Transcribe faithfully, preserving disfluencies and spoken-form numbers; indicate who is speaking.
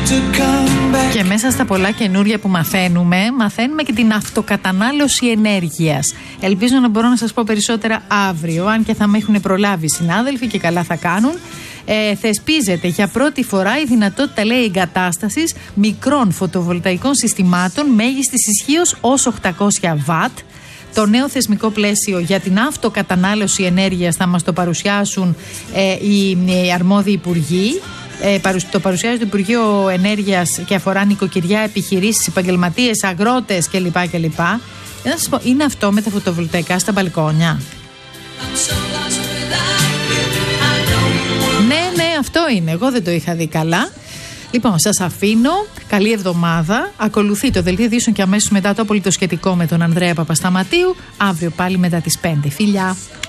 Speaker 1: Και μέσα στα πολλά καινούρια που μαθαίνουμε, μαθαίνουμε και την αυτοκατανάλωση ενέργειας. Ελπίζω να μπορώ να σας πω περισσότερα αύριο, αν και θα με έχουν προλάβει οι συνάδελφοι και καλά θα κάνουν. Ε, θεσπίζεται για πρώτη φορά η δυνατότητα, λέει, εγκατάστασης μικρών φωτοβολταϊκών συστημάτων μέγιστης ισχύως ως οκτακόσια βατ. Το νέο θεσμικό πλαίσιο για την αυτοκατανάλωση ενέργειας θα μας το παρουσιάσουν ε, οι, οι αρμόδιοι υπουργοί. Ε, το παρουσιάζει το Υπουργείο Ενέργειας και αφορά νοικοκυριά, επιχειρήσεις, επαγγελματίες, αγρότες κλπ. κλπ. Να σας πω, είναι αυτό με τα φωτοβολταϊκά στα μπαλκόνια? Ναι, ναι, αυτό είναι. Εγώ δεν το είχα δει καλά. Λοιπόν, σας αφήνω. Καλή εβδομάδα. Ακολουθεί το δελτίο ειδήσεων και αμέσως μετά το απολυτοσχετικό με τον Ανδρέα Παπασταματίου. Αύριο πάλι μετά τις πέντε. Φιλιά.